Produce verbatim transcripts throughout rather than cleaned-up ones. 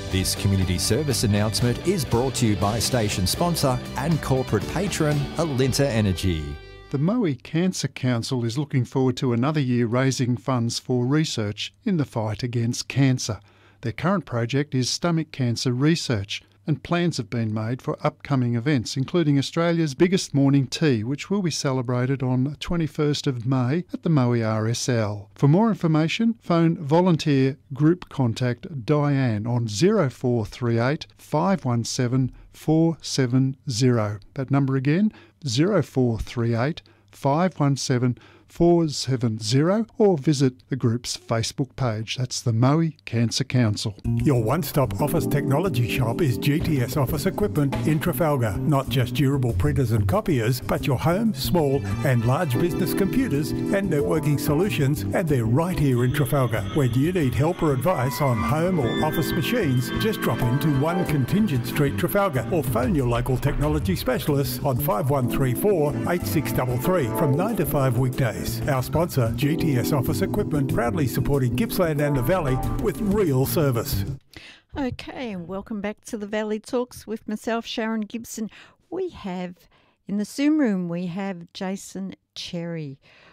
This community service announcement is brought to you by station sponsor and corporate patron Alinta Energy. The Moe Cancer Council is looking forward to another year raising funds for research in the fight against cancer. Their current project is stomach cancer research, and plans have been made for upcoming events, including Australia's biggest morning tea, which will be celebrated on the twenty-first of May at the Moe R S L. For more information, phone volunteer group contact Diane on zero four three eight, five one seven, four seven zero. That number again, zero four three eight, five one seven, four seven zero, or visit the group's Facebook page. That's the Moe Cancer Council. Your one-stop office technology shop is G T S Office Equipment in Trafalgar. Not just durable printers and copiers, but your home, small and large business computers and networking solutions, and they're right here in Trafalgar. When you need help or advice on home or office machines, just drop into one Contingent Street, Trafalgar, or phone your local technology specialists on five one three four, eight six three three from nine to five weekdays. Our sponsor, G T S Office Equipment, proudly supporting Gippsland and the Valley with real service. Okay, and welcome back to the Valley Talks with myself, Sharon Gibson. We have, in the Zoom room, we have Jason Cherry.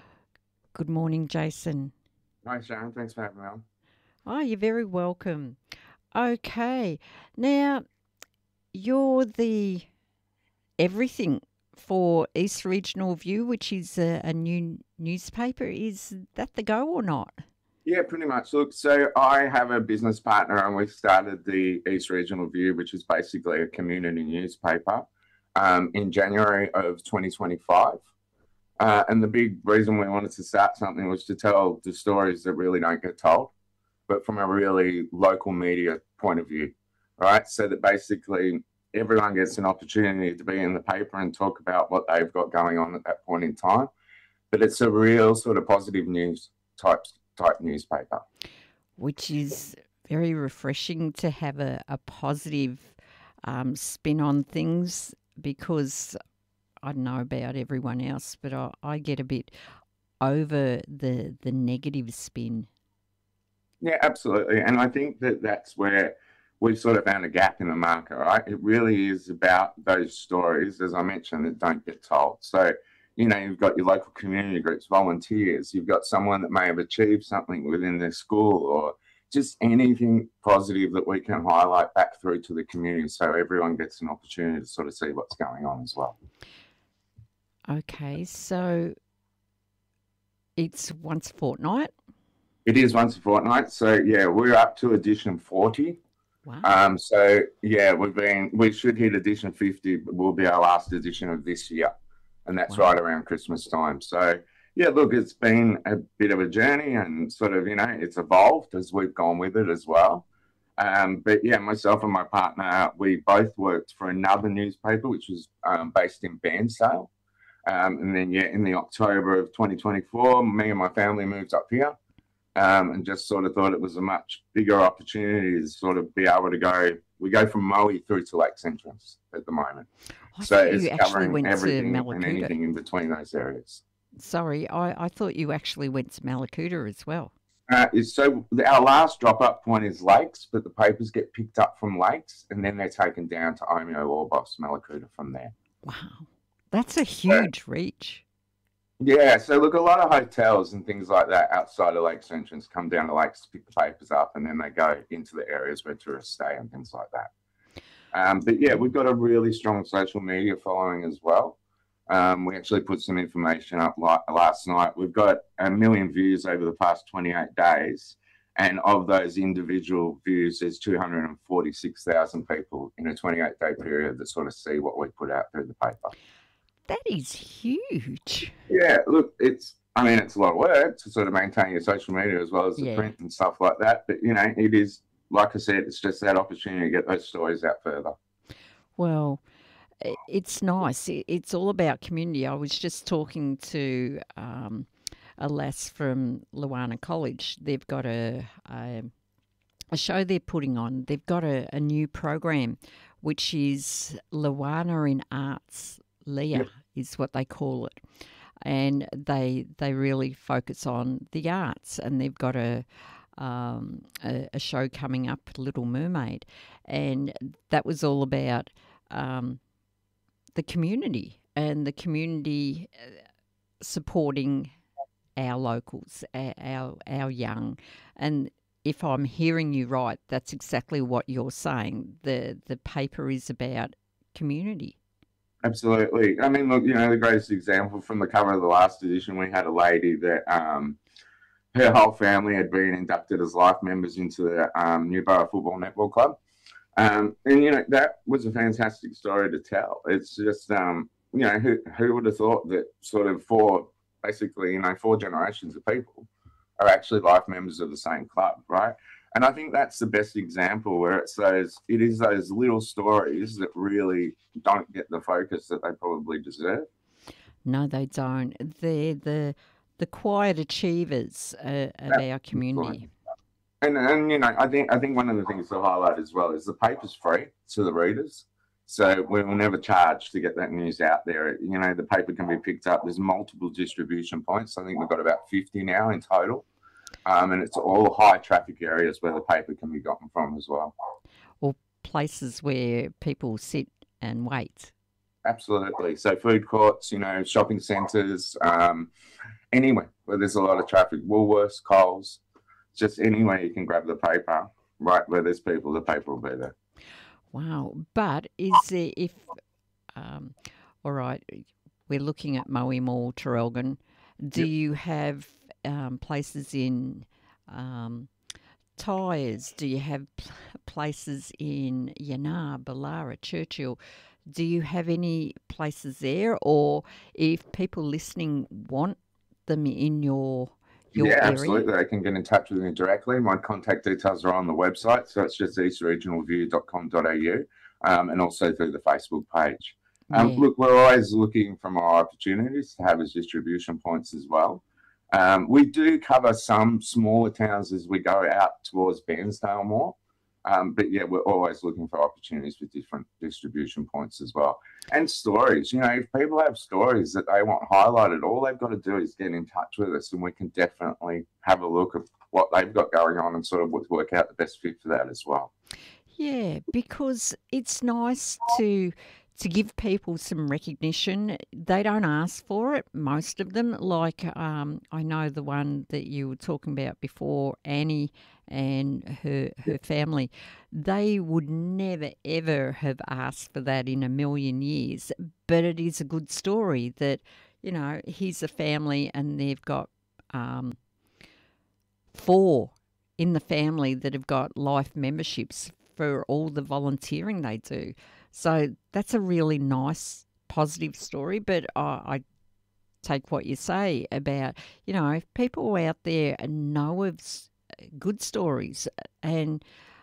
Good morning, Jason. Hi, Sharon. Thanks for having me on. Oh, you're very welcome. Okay, now, you're the everything for East Regional View, which is a, a new newspaper. Is that the go or not? Yeah, pretty much. Look, so I have a business partner and we've started the East Regional View, which is basically a community newspaper, um, in January of twenty twenty-five. Uh, and the big reason we wanted to start something was to tell the stories that really don't get told, but from a really local media point of view, right? So that basically everyone gets an opportunity to be in the paper and talk about what they've got going on at that point in time. But it's a real sort of positive news type type newspaper. Which is very refreshing to have a, a positive um, spin on things, because I don't know about everyone else, but I, I get a bit over the the negative spin. Yeah, absolutely. And I think that that's where we've sort of found a gap in the market, right? It really is about those stories, as I mentioned, that don't get told. So, you know, you've got your local community groups, volunteers, you've got someone that may have achieved something within their school, or just anything positive that we can highlight back through to the community so everyone gets an opportunity to sort of see what's going on as well. Okay, so it's once a fortnight? It is once a fortnight. So, yeah, we're up to edition forty. Wow. Um, so, yeah, we've been, we should hit edition fifty, but will be our last edition of this year. And that's wow. right around Christmas time. So, yeah, look, it's been a bit of a journey and sort of, you know, it's evolved as we've gone with it as well. Um, but, yeah, myself and my partner, we both worked for another newspaper, which was um, based in Bairnsdale. Um, and then, yeah, in the October of twenty twenty-four, me and my family moved up here. Um, and just sort of thought it was a much bigger opportunity to sort of be able to go. We go from Moe through to Lakes Entrance at the moment. I so thought it's you actually covering went everything to and Mallacoota. anything in between those areas. Sorry, I, I thought you actually went to Mallacoota as well. Uh, so our last drop-up point is Lakes, but the papers get picked up from Lakes and then they're taken down to Omeo, Orbost, Mallacoota from there. Wow, that's a huge so, reach. Yeah, so look, a lot of hotels and things like that outside of Lakes Entrance come down to Lakes to pick the papers up, and then they go into the areas where tourists stay and things like that. Um, but yeah, we've got a really strong social media following as well. Um, we actually put some information up like last night. We've got a million views over the past twenty-eight days, and of those individual views, there's two hundred forty-six thousand people in a twenty-eight day period that sort of see what we put out through the paper. That is huge. Yeah, look, it's, I mean, it's a lot of work to sort of maintain your social media as well as the yeah. print and stuff like that. But, you know, it is, like I said, it's just that opportunity to get those stories out further. Well, it's nice. It's all about community. I was just talking to um, a lass from Luana College. They've got a, a, a show they're putting on. They've got a, a new program, which is Luana in Arts. Leah yep. is what they call it, and they they really focus on the arts, and they've got a um, a, a show coming up, Little Mermaid, and that was all about um, the community and the community supporting our locals, our, our our young. And if I'm hearing you right, that's exactly what you're saying. The the paper is about community. Absolutely. I mean, look, you know, the greatest example from the cover of the last edition, we had a lady that um, her whole family had been inducted as life members into the um, Newborough Football Netball Club. Um, and, you know, that was a fantastic story to tell. It's just, um, you know, who, who would have thought that sort of four, basically, you know, four generations of people are actually life members of the same club, right? And I think that's the best example where it's those, it is those little stories that really don't get the focus that they probably deserve. No, they don't. They're the the quiet achievers uh, of that's our community. And and you know, I think I think one of the things to highlight as well is the paper's free to the readers, so we will never charge to get that news out there. You know, the paper can be picked up. There's multiple distribution points. I think we've got about fifty now in total. Um, and it's all high traffic areas where the paper can be gotten from as well. Or places where people sit and wait. Absolutely. So food courts, you know, shopping centres, um, anywhere where there's a lot of traffic, Woolworths, Coles, just anywhere you can grab the paper, right where there's people, the paper will be there. Wow. But is there, if, um, all right, we're looking at Moe Mall, Traralgon, do yep. you have Um, places in um, Tyres? Do you have pl- places in Yanar, Ballara, Churchill? Do you have any places there? Or if people listening want them in your your yeah, area? Absolutely. They can get in touch with me directly. My contact details are on the website, so it's just east regional view dot com dot a u, um, and also through the Facebook page. Um, yeah. Look, we're always looking for more opportunities to have as distribution points as well. Um, we do cover some smaller towns as we go out towards Bairnsdale more. Um, but yeah, we're always looking for opportunities for different distribution points as well. And stories, you know, if people have stories that they want highlighted, all they've got to do is get in touch with us and we can definitely have a look at what they've got going on and sort of work out the best fit for that as well. Yeah, because it's nice to... to give people some recognition. They don't ask for it, most of them. Like um, I know the one that you were talking about before, Annie and her her family, they would never, ever have asked for that in a million years. But it is a good story that, you know, here's a family and they've got um, four in the family that have got life memberships for all the volunteering they do. So that's a really nice, positive story. But I, I take what you say about, you know, if people out there know of good stories and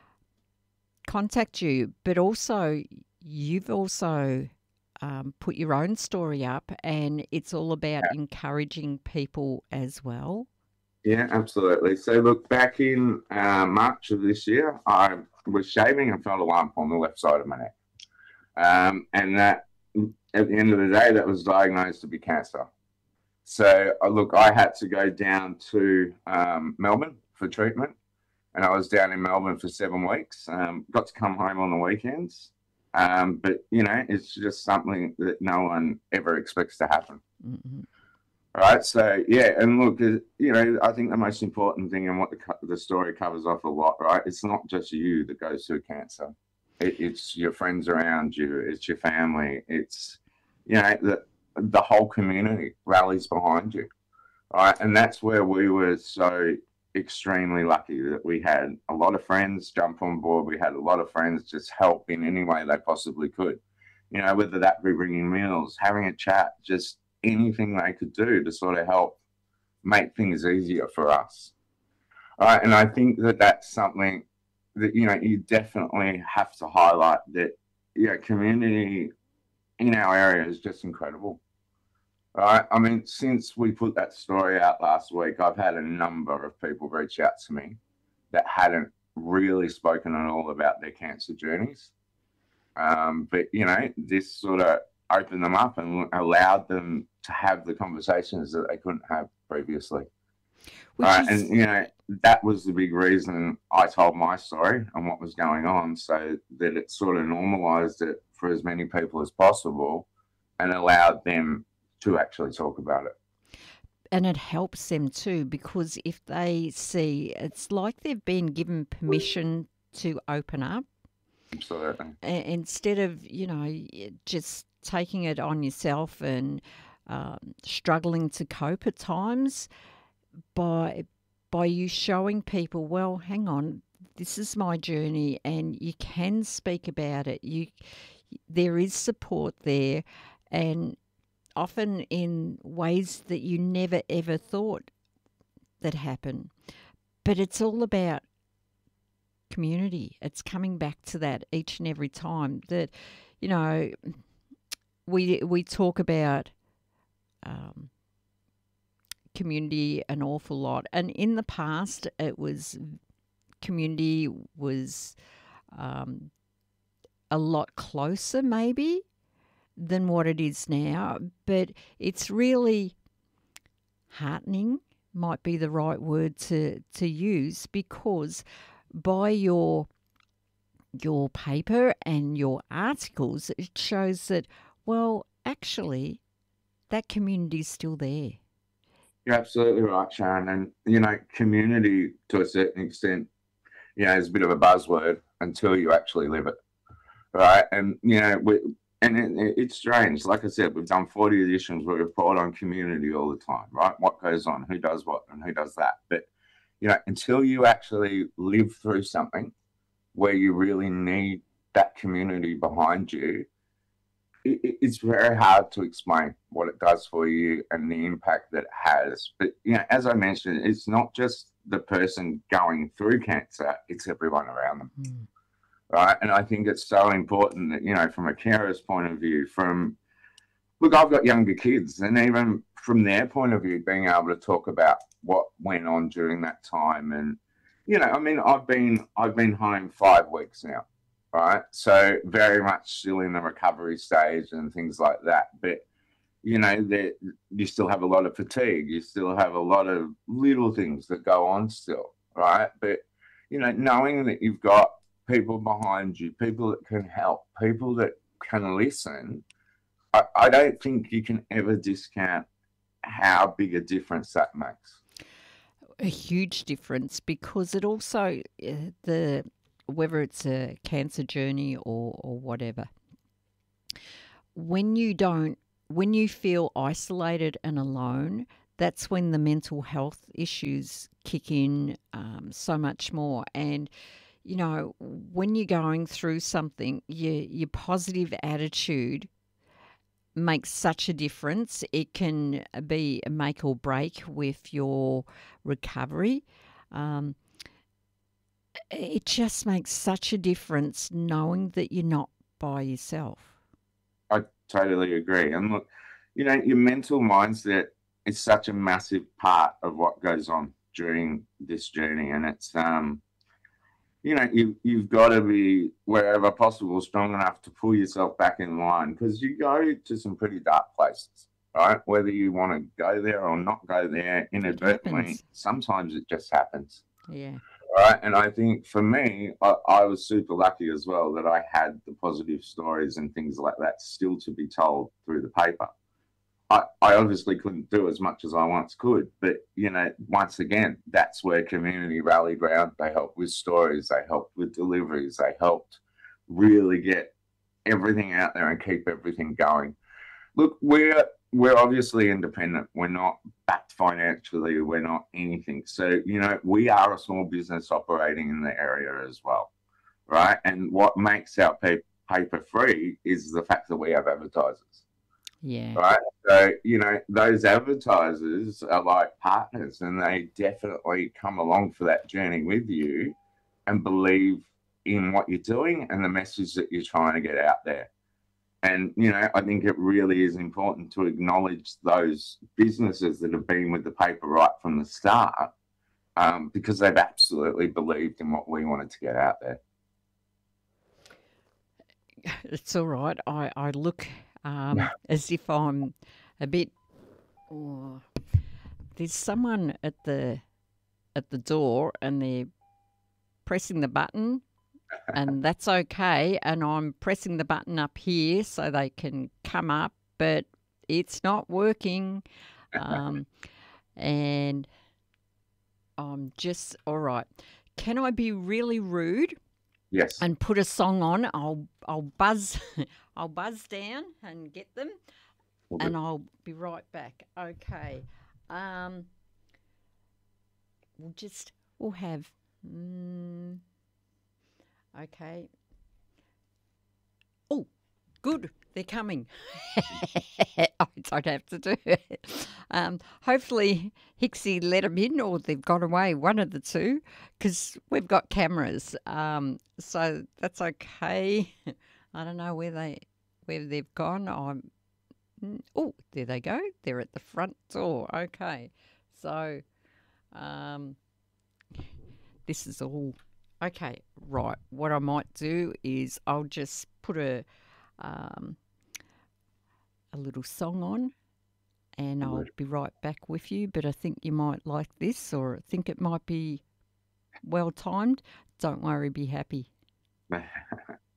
contact you, but also you've also um, put your own story up and it's all about yeah. encouraging people as well. Yeah, absolutely. So look, back in uh, March of this year, I was shaving and felt a lump on the left side of my neck. Um, and that, at the end of the day, that was diagnosed to be cancer. So, uh, look, I had to go down to um, Melbourne for treatment, and I was down in Melbourne for seven weeks. Um, got to come home on the weekends, um, but you know, it's just something that no one ever expects to happen. Mm-hmm. All right, so yeah, and look, you know, I think the most important thing and what the the story covers off a lot, right? It's not just you that goes through cancer. It's your friends around you. It's your family. It's, you know, the, the whole community rallies behind you. Right? And that's where we were so extremely lucky that we had a lot of friends jump on board. We had a lot of friends just help in any way they possibly could. You know, whether that be bringing meals, having a chat, just anything they could do to sort of help make things easier for us. All right? And I think that that's something that, you know, you definitely have to highlight that, you know, community in our area is just incredible. All right. I mean, since we put that story out last week, I've had a number of people reach out to me that hadn't really spoken at all about their cancer journeys. Um, but, you know, this sort of opened them up and allowed them to have the conversations that they couldn't have previously. Which Right. is, And, you know, that was the big reason I told my story and what was going on, so that it sort of normalized it for as many people as possible and allowed them to actually talk about it. and it helps them too, because if they see, it's like they've been given permission to open up. Absolutely. A- instead of, you know, y- just taking it on yourself and um, struggling to cope at times, by by you showing people, well, hang on, this is my journey, and you can speak about it. You there is support there, and often in ways that you never ever thought that happen. But it's all about community. It's coming back to that each and every time that, you know, we we talk about um, community an awful lot, and in the past, it was community was um, a lot closer, maybe, than what it is now. But it's really heartening, might be the right word to to use, because by your your paper and your articles, it shows that, well, actually, that community is still there. You're absolutely right, Sharon. And, you know, community to a certain extent, you know, is a bit of a buzzword until you actually live it, right? And, you know, we, and it, it's strange. Like I said, we've done forty editions where we report on community all the time, right? What goes on, who does what, and who does that. But, you know, until you actually live through something where you really need that community behind you, it, it's very hard to explain what it does for you and the impact that it has. But, you know, as I mentioned, it's not just the person going through cancer, it's everyone around them. Mm. Right. And I think it's so important that, you know, from a carer's point of view, from, look, I've got younger kids, and even from their point of view, being able to talk about what went on during that time. And, you know, I mean, I've been, I've been home five weeks now. Right. So very much still in the recovery stage and things like that. But, you know, that you still have a lot of fatigue. You still have a lot of little things that go on still. Right. But, you know, knowing that you've got people behind you, people that can help, people that can listen, I, I don't think you can ever discount how big a difference that makes. A huge difference, because it also, uh, the whether it's a cancer journey or, or whatever, when you don't, when you feel isolated and alone, that's when the mental health issues kick in um, so much more. And, you know, when you're going through something, your, your positive attitude makes such a difference. It can be a make or break with your recovery. Um, it just makes such a difference knowing that you're not by yourself. I totally agree. And look, you know, your mental mindset is such a massive part of what goes on during this journey. And it's, um, you know, you, you've got to be, wherever possible, strong enough to pull yourself back in line, because you go to some pretty dark places, right? Whether you want to go there or not go there inadvertently, sometimes it just happens. Yeah. Right. And I think for me, I, I was super lucky as well that I had the positive stories and things like that still to be told through the paper. I, I obviously couldn't do as much as I once could, but, you know, once again, that's where community rallied round. They helped with stories, they helped with deliveries, they helped really get everything out there and keep everything going. Look, we're we're obviously independent. We're not backed financially. We're not anything. So, you know, we are a small business operating in the area as well, right? And what makes our paper free is the fact that we have advertisers. Yeah. Right. So, you know, those advertisers are like partners, and they definitely come along for that journey with you and believe in what you're doing and the message that you're trying to get out there. And, you know, I think it really is important to acknowledge those businesses that have been with the paper right from the start, um, because they've absolutely believed in what we wanted to get out there. It's all right. I, I look um, as if I'm a bit... Oh, there's someone at the at the door and they're pressing the button, and that's okay. And I'm pressing the button up here so they can come up, but it's not working. Um, and I'm just, all right. Can I be really rude? Yes. And put a song on? I'll I'll buzz I'll buzz down and get them, Okay. and I'll be right back. Okay. Um. We'll just we'll have. Mm, okay. Oh, good. They're coming. I don't have to do it. Um, hopefully Hixie let them in, or they've got away, one of the two, because we've got cameras. Um, so that's okay. I don't know where they where they've gone. I'm. Oh, there they go. They're at the front door. Okay. So, um, this is all okay. Right. What I might do is I'll just put a um, a little song on, and I'll be right back with you. But I think you might like this, or think it might be well timed. Don't worry, be happy.